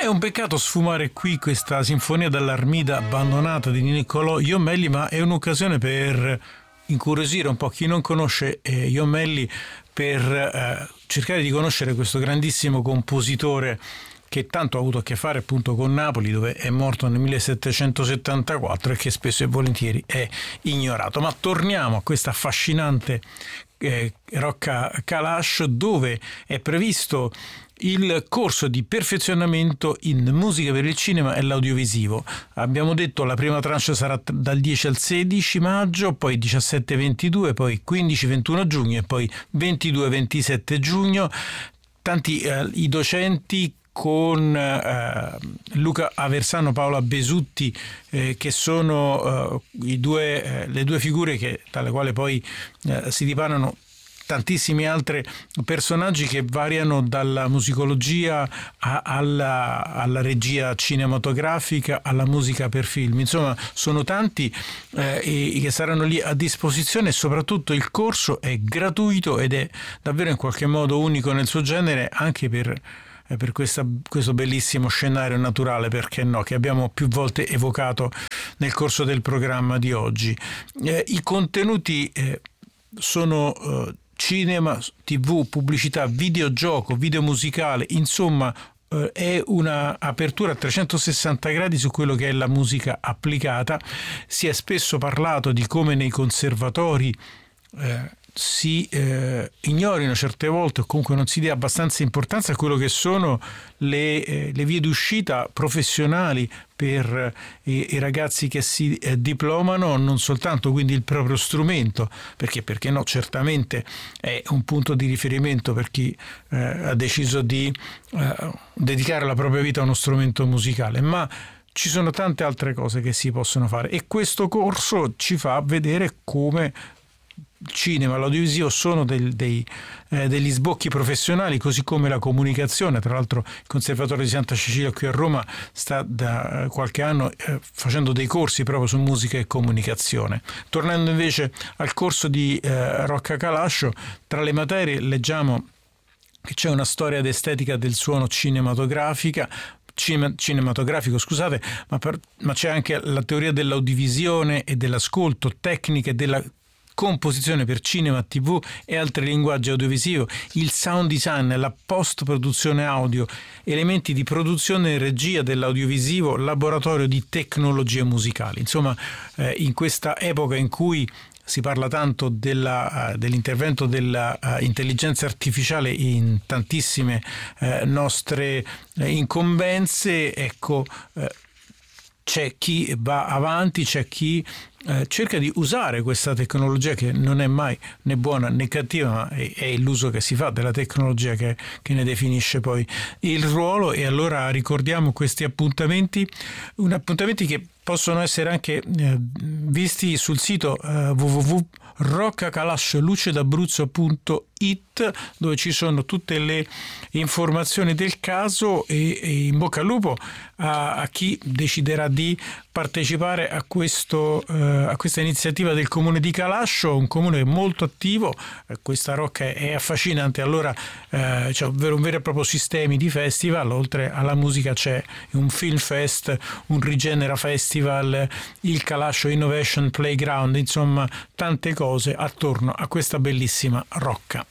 un peccato sfumare qui questa sinfonia dell'Armida abbandonata di Niccolò Jommelli, ma è un'occasione per incuriosire un po' chi non conosce Jommelli, per cercare di conoscere questo grandissimo compositore che tanto ha avuto a che fare appunto con Napoli, dove è morto nel 1774 e che spesso e volentieri è ignorato. Ma torniamo a questa affascinante Rocca Kalash, dove è previsto il corso di perfezionamento in musica per il cinema e l'audiovisivo. Abbiamo detto la prima tranche sarà dal 10 al 16 maggio, poi 17-22, poi 15-21 giugno e poi 22-27 giugno. Tanti i docenti con Luca Aversano, Paola Besutti, che sono le due figure dalle quali poi si dipanano tantissimi altri personaggi che variano dalla musicologia alla regia cinematografica, alla musica per film. Insomma, sono tanti che saranno lì a disposizione, e soprattutto il corso è gratuito ed è davvero in qualche modo unico nel suo genere, anche per questo bellissimo scenario naturale, perché no, che abbiamo più volte evocato nel corso del programma di oggi. I contenuti sono cinema, TV, pubblicità, videogioco, video musicale, insomma è una apertura a 360 gradi su quello che è la musica applicata. Si è spesso parlato di come nei conservatori si ignorino certe volte, o comunque non si dia abbastanza importanza a quello che sono le vie d'uscita professionali per i ragazzi che si diplomano, non soltanto quindi il proprio strumento, perché no, certamente è un punto di riferimento per chi ha deciso di dedicare la propria vita a uno strumento musicale, ma ci sono tante altre cose che si possono fare, e questo corso ci fa vedere come il cinema, l'audiovisivo sono degli sbocchi professionali, così come la comunicazione. Tra l'altro il Conservatorio di Santa Cecilia qui a Roma sta da qualche anno facendo dei corsi proprio su musica e comunicazione. Tornando invece al corso di Rocca Kalash, tra le materie leggiamo che c'è una storia d'estetica del suono cinematografico, ma c'è anche la teoria dell'audiovisione e dell'ascolto, tecniche della composizione per cinema, TV e altri linguaggi audiovisivi, il sound design, la post-produzione audio, elementi di produzione e regia dell'audiovisivo, laboratorio di tecnologie musicali. Insomma, in questa epoca in cui si parla tanto dell'intervento dell'intelligenza artificiale in tantissime nostre incombenze, ecco, c'è chi va avanti, c'è chi cerca di usare questa tecnologia, che non è mai né buona né cattiva, ma è l'uso che si fa della tecnologia che ne definisce poi il ruolo. E allora ricordiamo questi appuntamenti che possono essere anche visti sul sito www.roccakalashlucedabruzzo.it, dove ci sono tutte le informazioni del caso, e in bocca al lupo a chi deciderà di partecipare a questa iniziativa del comune di Calascio, un comune molto attivo. Questa Rocca è affascinante, allora c'è un vero e proprio sistema di festival. Oltre alla musica c'è un film fest, un Rigenera Festival, il Calascio Innovation Playground, insomma tante cose attorno a questa bellissima Rocca.